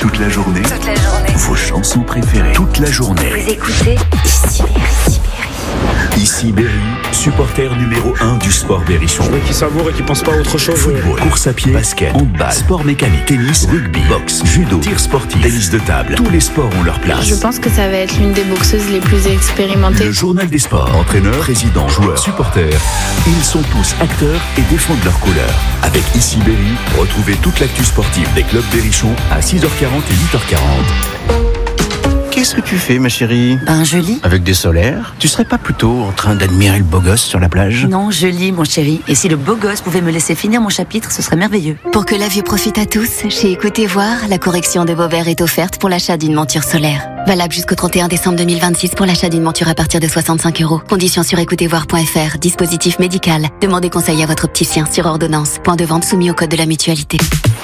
Toute la journée. Vos chansons préférées. Toute la journée. Vous écoutez Ici Berry. Ici Berry, supporter numéro 1 du sport berrichon. Je veux qu'ils savourent et qu'ils pensent pas à autre chose. Football, course à pied, basket, handball, sport mécanique, tennis, rugby, boxe, judo, tir sportif, tennis de table. Tous les sports ont leur place. Je pense que ça va être l'une des boxeuses les plus expérimentées. Le journal des sports. Entraîneurs, présidents, joueurs, supporters. Ils sont tous acteurs et défendent leurs couleurs. Avec Ici Berry, retrouvez toute l'actu sportive des clubs berrichons à 6h40 et 8h40. Qu'est-ce que tu fais, ma chérie ? Je lis. Avec des solaires ? Tu serais pas plutôt en train d'admirer le beau gosse sur la plage ? Non, je lis, mon chéri. Et si le beau gosse pouvait me laisser finir mon chapitre, ce serait merveilleux. Pour que la vue profite à tous, chez Écoutez Voir, la correction de vos verres est offerte pour l'achat d'une monture solaire. Valable jusqu'au 31 décembre 2026 pour l'achat d'une monture à partir de 65 €. Conditions sur écoutezvoir.fr. Dispositif médical. Demandez conseil à votre opticien sur ordonnance. Point de vente soumis au code de la mutualité.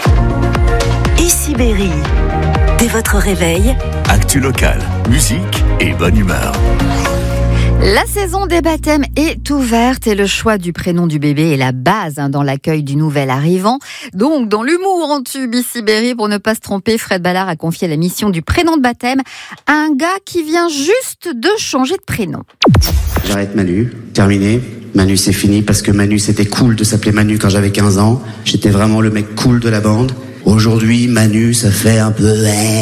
Ici Berry. Dès votre réveil, Actu locale, musique et bonne humeur. La saison des baptêmes est ouverte et le choix du prénom du bébé est la base dans l'accueil du nouvel arrivant. Donc, dans l'humour en tube Ici Berry, pour ne pas se tromper, Fred Ballard a confié la mission du prénom de baptême à un gars qui vient juste de changer de prénom. J'arrête Manu, terminé. Manu c'est fini parce que Manu c'était cool de s'appeler Manu quand j'avais 15 ans. J'étais vraiment le mec cool de la bande. Aujourd'hui, Manu, ça fait un peu...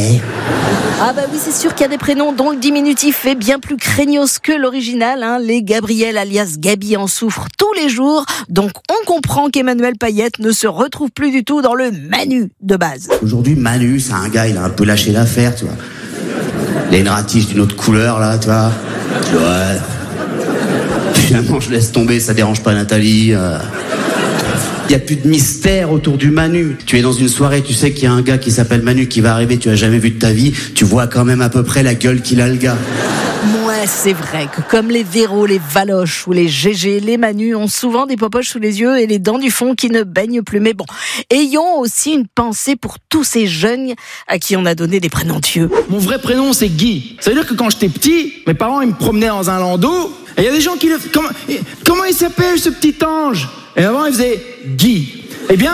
Ah bah oui, c'est sûr qu'il y a des prénoms dont le diminutif est bien plus craignos que l'original. Les Gabriel alias Gabi en souffrent tous les jours. Donc on comprend qu'Emmanuel Payette ne se retrouve plus du tout dans le Manu de base. Aujourd'hui, Manu, c'est un gars, il a un peu lâché l'affaire, tu vois. Il a une ratiche d'une autre couleur, là, tu vois. Ouais. Finalement, je laisse tomber, ça dérange pas Nathalie. Il n'y a plus de mystère autour du Manu. Tu es dans une soirée, tu sais qu'il y a un gars qui s'appelle Manu qui va arriver, tu l'as jamais vu de ta vie, tu vois quand même à peu près la gueule qu'il a le gars. Ouais, c'est vrai que comme les Véro, les Valoche ou les GG, les Manu ont souvent des popoches sous les yeux et les dents du fond qui ne baignent plus. Mais bon, ayons aussi une pensée pour tous ces jeunes à qui on a donné des prénoms dieux. Mon vrai prénom, c'est Guy. Ça veut dire que quand j'étais petit, mes parents, ils me promenaient dans un landau et il y a des gens qui le... Comment il s'appelle, ce petit ange ? Et avant, il faisait Guy. Eh bien,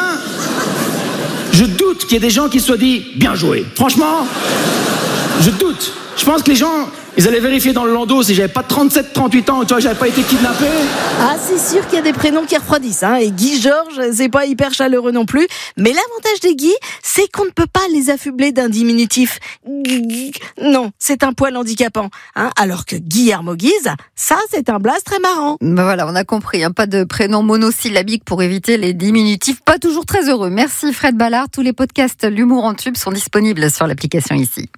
je doute qu'il y ait des gens qui se soient dit « bien joué ». Franchement, je doute. Je pense que les gens, ils allaient vérifier dans le landau si j'avais pas 37, 38 ans, tu vois, j'avais pas été kidnappé. Ah, c'est sûr qu'il y a des prénoms qui refroidissent, Et Guy Georges, c'est pas hyper chaleureux non plus. Mais l'avantage des Guy, c'est qu'on ne peut pas les affubler d'un diminutif. Non, c'est un poil handicapant. Alors que Guillermo Guise, ça, c'est un blaze très marrant. Voilà, on a compris. Pas de prénom monosyllabique pour éviter les diminutifs. Pas toujours très heureux. Merci Fred Ballard. Tous les podcasts L'humour en tube sont disponibles sur l'application Ici.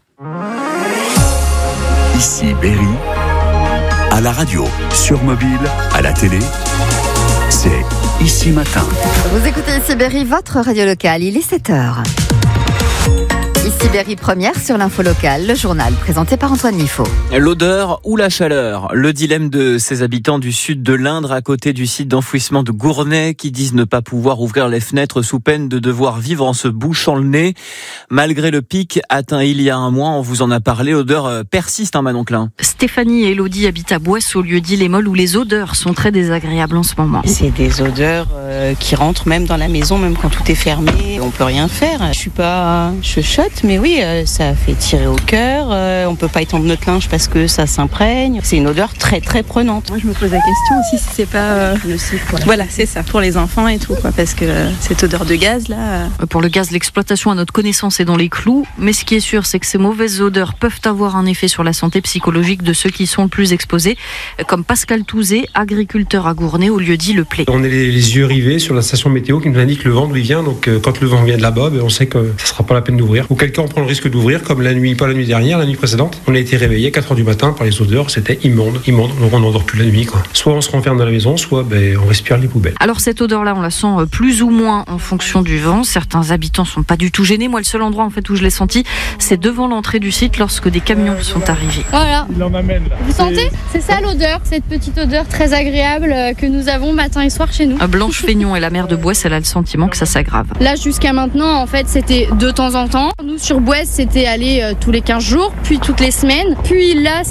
Ici Berry, à la radio, sur mobile, à la télé, c'est Ici Matin. Vous écoutez Ici Berry, votre radio locale, il est 7h. Ici Berry première sur l'info locale, le journal présenté par Antoine Miffaud. L'odeur ou la chaleur, le dilemme de ces habitants du sud de l'Indre à côté du site d'enfouissement de Gournay qui disent ne pas pouvoir ouvrir les fenêtres sous peine de devoir vivre en se bouchant le nez. Malgré le pic atteint il y a un mois, on vous en a parlé, l'odeur persiste, Manon Klein. Stéphanie et Elodie habitent à Boisse au lieu dit Les Molles où les odeurs sont très désagréables en ce moment. C'est des odeurs qui rentrent même dans la maison, même quand tout est fermé. On peut rien faire. Je suis pas chuchote, mais oui, ça fait tirer au cœur. On peut pas étendre notre linge parce que ça s'imprègne. C'est une odeur très très prenante. Moi, je me pose la question aussi si c'est pas nocif. Voilà, c'est ça, pour les enfants et tout, parce que cette odeur de gaz là. Pour le gaz, l'exploitation à notre connaissance est dans les clous, mais ce qui est sûr, c'est que ces mauvaises odeurs peuvent avoir un effet sur la santé psychologique de ceux qui sont le plus exposés, comme Pascal Touzé, agriculteur à Gournay au lieu dit Le Play. On est les yeux rivés sur la station météo qui nous indique le vent d'où il vient, donc quand le vent vient de là-bas, on sait que ça sera pas la peine d'ouvrir. Ou quelqu'un prend le risque d'ouvrir, comme la nuit, pas la nuit dernière, la nuit précédente. On a été réveillé à 4h du matin par les odeurs, c'était immonde, donc on n'endort plus la nuit, quoi. Soit on se renferme dans la maison, soit on respire les poubelles. Alors cette odeur-là, on la sent plus ou moins en fonction du vent. Certains habitants sont pas du tout gênés. Moi, le seul endroit en fait où je l'ai senti, c'est devant l'entrée du site lorsque des camions sont arrivés. Voilà. Il en amène là. Vous sentez ? C'est ça l'odeur, cette petite odeur très agréable que nous avons matin et soir chez nous. Blanche Feignon est la maire de Boisse, elle a le sentiment que ça s'aggrave. Là, jusqu'à maintenant, en fait, c'était de temps en temps. Nous, sur Boisse, c'était aller tous les 15 jours, puis toutes les semaines. Puis là,